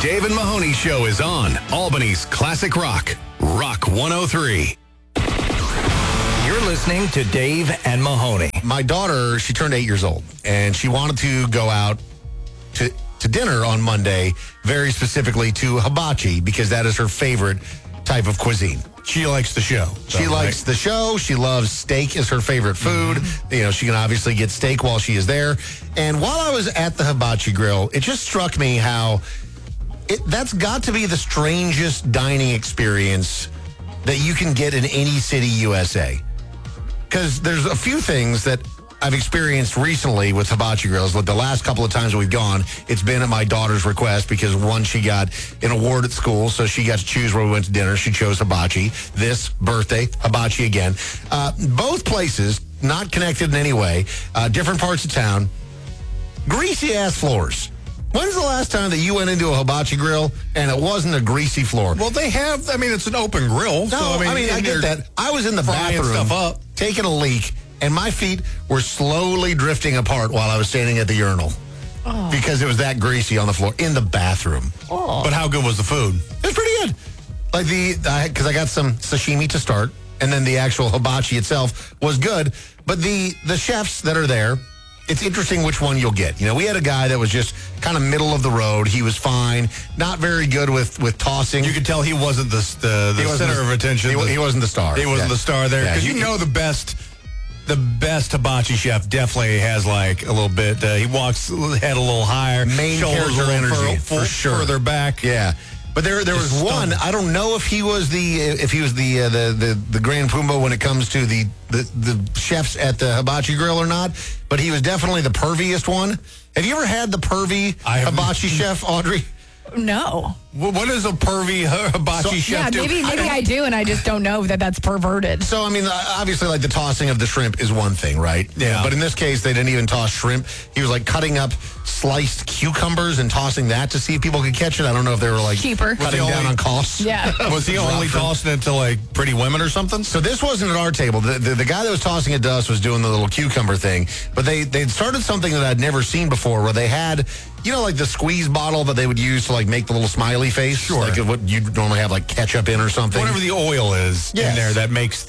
Dave and Mahoney Show is on Albany's Classic Rock, Rock 103. You're listening to Dave and Mahoney. My daughter, she turned 8 years old, and she wanted to go out to dinner on Monday, very specifically to hibachi, because that is her favorite type of cuisine. She likes the show. She likes the show. She loves steak is her favorite food. Mm-hmm. You know, she can obviously get steak while she is there. And while I was at the hibachi grill, it just struck me how that's got to be the strangest dining experience that you can get in any city, USA. Because there's a few things that I've experienced recently with hibachi grills. But the last couple of times that we've gone, it's been at my daughter's request because, one, she got an award at school, so she got to choose where we went to dinner. She chose hibachi. This birthday, hibachi again. Both places, not connected in any way, different parts of town, greasy-ass floors. When's the last time that you went into a hibachi grill and it wasn't a greasy floor? Well, they have, it's an open grill. No, so, I get that. I was in the bathroom stuff up. taking a leak, and my feet were slowly drifting apart while I was standing at the urinal because it was that greasy on the floor in the bathroom. Oh. But how good was the food? It was pretty good. Because I got some sashimi to start, and then the actual hibachi itself was good. But the chefs that are there, it's interesting which one you'll get. You know, we had a guy that was just kind of middle of the road. He was fine, not very good with tossing. You could tell he wasn't the center of attention. He wasn't the star. He wasn't the star there. Because the best hibachi chef definitely has like a little bit. He walks head a little higher, main character energy for sure, further back. Yeah. But there was one. I don't know if he was the Grand Pumbaa when it comes to the chefs at the hibachi grill or not. But he was definitely the perviest one. Have you ever had the pervy hibachi chef, Audrey? No. What is a pervy hibachi chef do? Maybe I do, and I just don't know that that's perverted. So, obviously, like the tossing of the shrimp is one thing, right? Yeah. But in this case, they didn't even toss shrimp. He was like cutting up sliced cucumbers and tossing that to see if people could catch it. I don't know if they were like cheaper, cutting down on costs. Yeah. Was he only tossing it to like pretty women or something? So this wasn't at our table. The guy that was tossing it to us was doing the little cucumber thing. But they'd started something that I'd never seen before, where they had, like the squeeze bottle that they would use to like make the little smiley face. Sure. Like what you'd normally have like ketchup in or something. Whatever the oil is in there that makes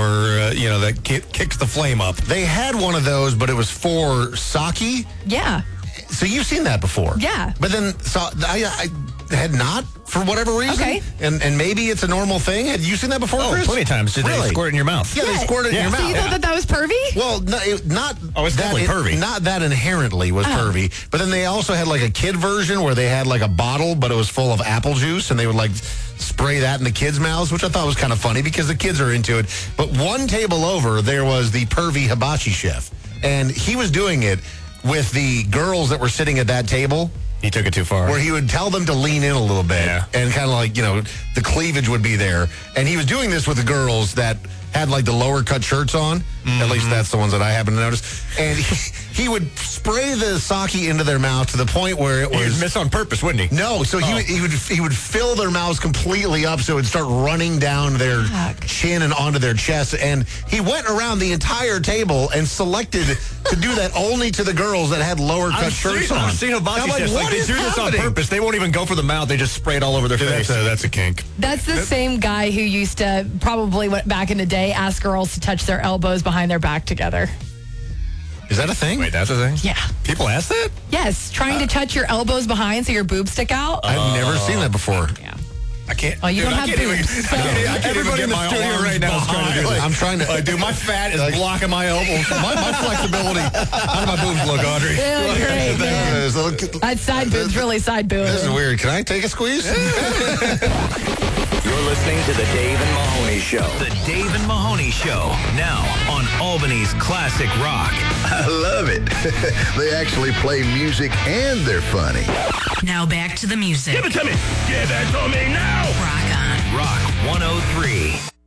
that kicks the flame up. They had one of those, but it was for sake. Yeah. So you've seen that before. Yeah. But then I had not, for whatever reason. Okay. And maybe it's a normal thing. Had you seen that before, Chris? Plenty of times. Did they squirt it in your mouth? Yeah, they squirted it in your mouth. So you thought that was pervy? Well, not. Oh, it's definitely pervy. Not that inherently was pervy. But then they also had like a kid version where they had like a bottle, but it was full of apple juice, and they would like spray that in the kids' mouths, which I thought was kind of funny because the kids are into it. But one table over, there was the pervy hibachi chef, and he was doing it with the girls that were sitting at that table. He took it too far. Where he would tell them to lean in a little bit and kind of like, the cleavage would be there. And he was doing this with the girls that had like the lower cut shirts on. Mm-hmm. At least that's the ones that I happen to notice. And he would spray the sake into their mouth to the point where it was... He would miss on purpose, wouldn't he? No, so he would fill their mouths completely up so it would start running down their chin and onto their chest. And he went around the entire table and selected to do that only to the girls that had lower cut shirts on. I've seen hibachi chefs like they do this on purpose. They won't even go for the mouth. They just spray it all over their face. That's a kink. That's the same guy who used to probably back in the day ask girls to touch their elbows behind their back together. Is that a thing? Wait, that's a thing? Yeah. People ask that? Yes, trying to touch your elbows behind so your boobs stick out. I've never seen that before. Yeah. I can't. Oh, you don't have boobs. Everybody in the studio right now is trying to do this. I'm trying to. Dude, my fat is blocking my elbows. My flexibility. How do my boobs look, Audrey? Yeah, great, man. That's side boobs, really side boobs. This is weird. Can I take a squeeze? You're listening to the Dave and Mahoney Show. The Dave and Mahoney Show, now on Albany's Classic Rock. I love it. They actually play music and they're funny. Now back to the music. Give it to me. Give it to me now. Rock on. Rock 103.